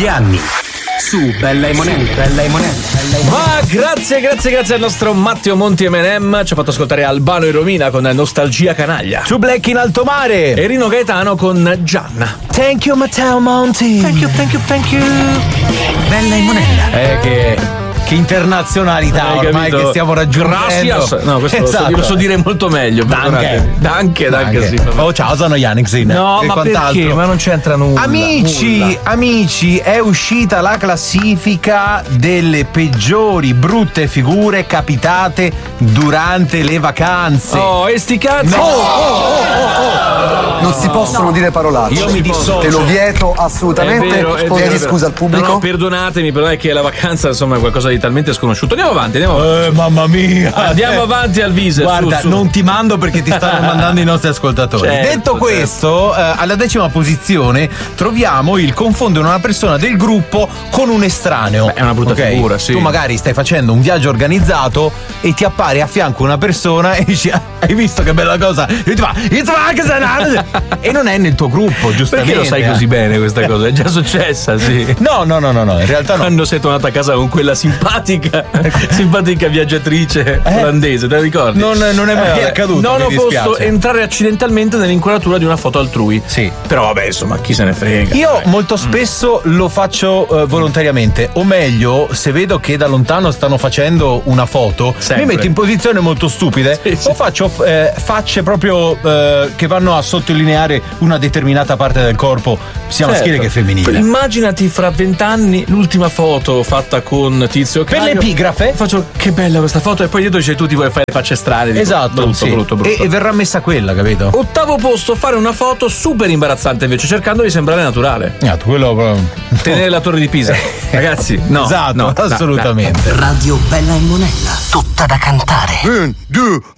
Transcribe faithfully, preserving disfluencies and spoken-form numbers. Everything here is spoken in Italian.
degli anni. Su Bella e Monella, Bella e Monella, Bella e Monella. Ma grazie, grazie, grazie al nostro Matteo Monti M and M. Ci ha fatto ascoltare Albano e Romina con Nostalgia Canaglia. Su Black in alto mare. E Rino Gaetano con Gianna. Thank you Matteo Monti. Thank you, thank you, thank you. Bella e Monella. Eh che Che internazionalità Hai ormai capito? che stiamo raggiungendo. Gracias. No, questo lo, so, Esatto. lo so dire molto meglio. Danke. Danke, danke, sì. Oh, ciao, sono Yannicksin. No, e ma quant'altro. perché? Ma non c'entra nulla. Amici, nulla. amici, è uscita la classifica delle peggiori brutte figure capitate durante le vacanze. Oh, e sti cazzi. No. Oh, oh, oh, oh. Non si possono dire parolacce. Io mi dissocio. Te lo vieto assolutamente. È vero, è Chiedi vero. scusa al pubblico. No, no, perdonatemi, però è che la vacanza insomma è qualcosa di talmente sconosciuto. Andiamo avanti, andiamo avanti. Eh, mamma mia. Andiamo avanti al viso. Guarda, su, su. non ti mando perché ti stanno mandando i nostri ascoltatori. Certo, Detto certo. questo, eh, alla decima posizione troviamo il confondere una persona del gruppo con un estraneo. Beh, è una brutta Ok? figura, sì. Tu magari stai facendo un viaggio organizzato e ti appare a fianco una persona e dici: hai visto che bella cosa? E ti fa "It's Pakistan!" e non è nel tuo gruppo, giustamente. Perché lo sai così bene questa cosa? È già successa, sì. No, no, no, no, no, in realtà no. Quando sei tornata a casa con quella simpatica simpatica viaggiatrice olandese, te la ricordi? Non, non è mai Eh, accaduto. Non mi ho dispiace. posto entrare accidentalmente nell'inquadratura di una foto altrui. Sì. Però vabbè, insomma, chi se ne frega. Io dai. molto spesso lo faccio eh, volontariamente, o meglio, se vedo che da lontano stanno facendo una foto, Sempre. mi metto in posizione molto stupide Sì, sì. o faccio eh, facce proprio eh, che vanno a sottolineare una determinata parte del corpo, sia Certo. maschile che femminile. Immaginati fra vent'anni l'ultima foto fatta con Tizio Per Caio. l'epigrafe Faccio che bella questa foto e poi dietro dice tu ti vuoi fare le facce strane. Dico, esatto, brutto, sì. brutto, brutto. E, e verrà messa quella, capito? Ottavo posto, fare una foto super imbarazzante invece, cercando di sembrare naturale. Ah, quello proprio- Tenere la torre di Pisa. Ragazzi, no. esatto, no, dai, assolutamente. Radio Bella e Monella. Tutta da cantare. Un, due,